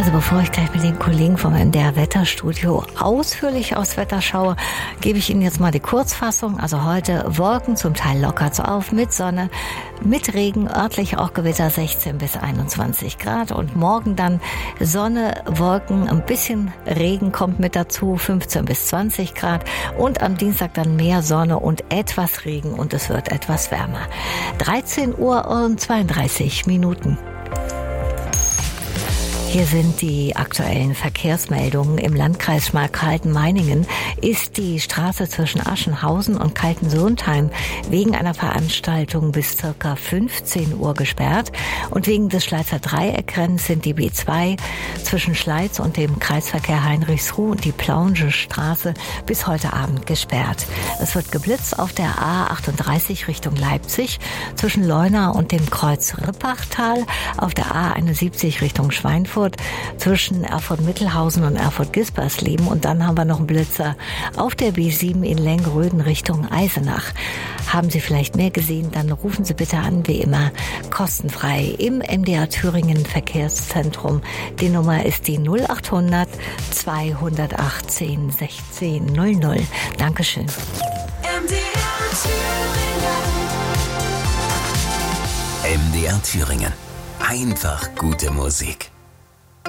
Also bevor ich gleich mit den Kollegen vom MDR Wetterstudio ausführlich aufs Wetter schaue, gebe ich Ihnen jetzt mal die Kurzfassung. Also heute Wolken, zum Teil lockert's auf, mit Sonne, mit Regen, örtlich auch Gewitter 16 bis 21 Grad. Und morgen dann Sonne, Wolken, ein bisschen Regen kommt mit dazu, 15 bis 20 Grad. Und am Dienstag dann mehr Sonne und etwas Regen und es wird etwas wärmer. 13 Uhr und 32 Minuten. Hier sind die aktuellen Verkehrsmeldungen. Im Landkreis Schmalkalden-Meiningen ist die Straße zwischen Aschenhausen und Kaltensundheim wegen einer Veranstaltung bis ca. 15 Uhr gesperrt. Und wegen des Schleizer Dreieckrenns sind die B2 zwischen Schleiz und dem Kreisverkehr Heinrichsruh und die Plaunge Straße bis heute Abend gesperrt. Es wird geblitzt auf der A38 Richtung Leipzig zwischen Leuna und dem Kreuz Rippachtal, auf der A71 Richtung Schweinfurt zwischen Erfurt-Mittelhausen und Erfurt-Gispersleben. Und dann haben wir noch einen Blitzer auf der B7 in Lengröden Richtung Eisenach. Haben Sie vielleicht mehr gesehen, dann rufen Sie bitte an, wie immer, kostenfrei im MDR Thüringen Verkehrszentrum. Die Nummer ist die 0800 218 16 00. Dankeschön. MDR Thüringen. Einfach gute Musik.